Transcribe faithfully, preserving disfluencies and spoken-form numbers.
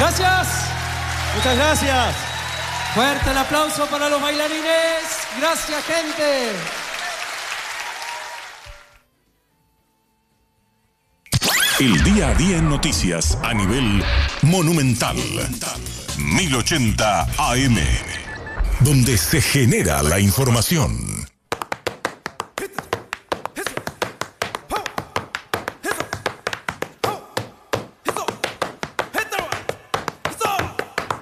Gracias. Muchas gracias. Fuerte el aplauso para los bailarines. Gracias, gente. El día a día en noticias a nivel monumental. mil ochenta A M, donde se genera la información.